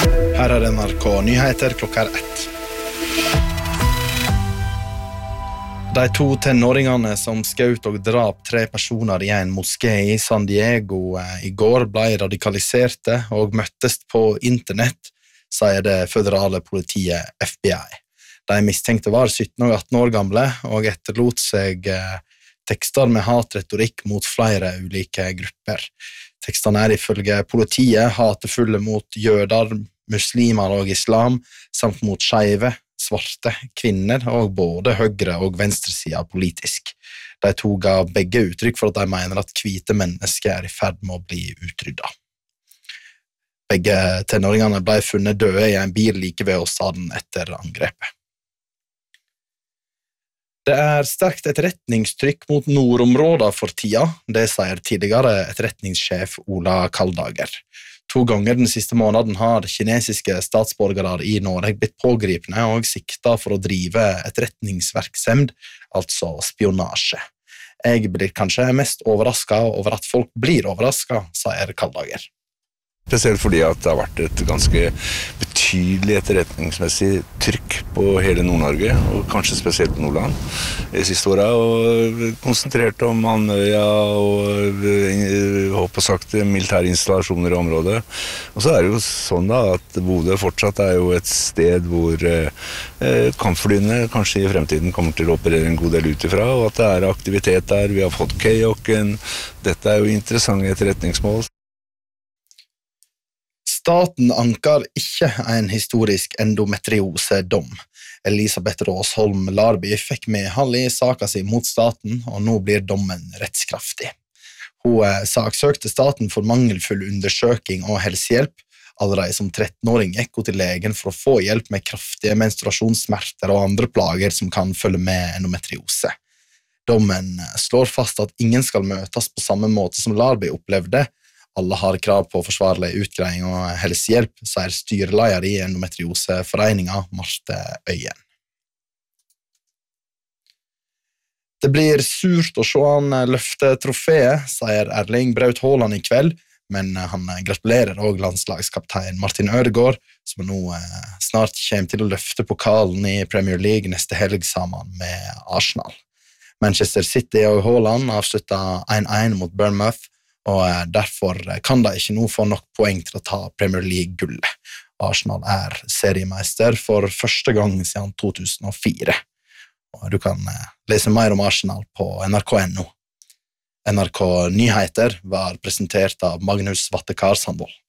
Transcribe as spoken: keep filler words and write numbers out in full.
Her er N R K Nyheter klokka er ett. De to tenåringene som skjøt og drap tre personer i en moské i San Diego i går ble radikaliserte og møttes på internett, sier det føderale politiet F B I. De mistenkte var sytten og atten år gamle og etterlot seg tekster med hatretorikk mot flere ulike grupper. Tekstene er ifølge politiet hatefulle mot jøder, muslimer og islam, samt mot skeive, svarte, kvinner og både høyre- og venstresida politisk. De to ga begge uttrykk for at de mener at hvite mennesker er i ferd med å bli utrydda. Begge tenåringene ble funnet døde i en bil like ved åstedet etter angrepet. Det er sterkt etterretningstrykk mot nordområder for tida, det sier tidligere etterretningssjef Ola Kaldager. To ganger den siste måneden har kinesiske statsborgere i Norge blitt pågripne og sikta for å drive etterretningsvirksomhet, altså spionasje. Jeg blir kanskje mest overrasket over at folk blir overrasket, sier Kaldager. Spesielt fordi at det har vært et ganske betydelig etterretningsmessig trykk på hele Nord-Norge, og kanskje spesielt Nordland, i siste året, og konsentrert om Andøya og håper sagt militære installasjoner i området. Og så er det jo sånn da at Bodø fortsatt er jo et sted hvor eh, kampflyene kanskje i fremtiden kommer til å operere en god del utifra, og at det er aktivitet der, vi har fått Kayoken, dette er jo interessante etterretningsmål. Staten anker ikke en historisk endometriose-dom. Elisabeth Råsholm Larby fikk medhold i saken sin mot staten, og nå blir dommen rettskraftig. Hun saksøkte staten for mangelfull undersøking og helsehjelp. Allerede som trettenåring gikk hun til legen for å få hjelp med kraftige menstruasjonssmerter og andre plager som kan følge med endometriose. Dommen slår fast at ingen skal møtes på samme måte som Larby opplevde. Alle har krav på forsvarlig utgreiing og helsehjelp, sier styreleder i endometrioseforeninga Marte Øyen. Det blir surt å se han løfte trofeet, sier Erling Braut Haaland i kveld, men han gratulerer også landslagskaptein Martin Ødegaard, som nå snart kommer til å løfte pokalen i Premier League neste helg sammen med Arsenal. Manchester City og Haaland avsluttet en en mot Bournemouth, og derfor kan de ikke nå få nok poeng til å ta Premier League-gullet. Arsenal er seriemeister for første gang siden to tusen og fire. Og du kan lese mer om Arsenal på N R K punktum no. N R K Nyheter var presentert av Magnus Vattekar Sandvold.